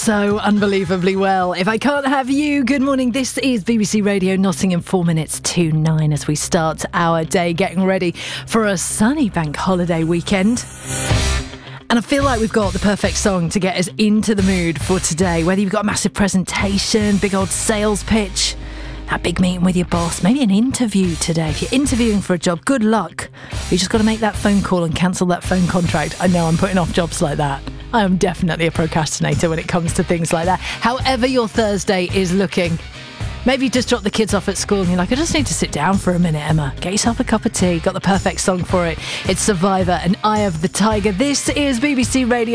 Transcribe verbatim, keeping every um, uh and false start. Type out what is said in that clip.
So unbelievably well. If I can't have you, good morning. This is B B C Radio Nottingham, four minutes to nine as we start our day getting ready for a sunny bank holiday weekend. And I feel like we've got the perfect song to get us into the mood for today. Whether you've got a massive presentation, big old sales pitch, that big meeting with your boss, maybe an interview today. If you're interviewing for a job, good luck. You just got to make that phone call and cancel that phone contract. I know I'm putting off jobs like that. I am definitely a procrastinator when it comes to things like that. However your Thursday is looking, maybe you just drop the kids off at school and you're like, I just need to sit down for a minute, Emma. Get yourself a cup of tea. Got the perfect song for it. It's Survivor and Eye of the Tiger. This is B B C Radio.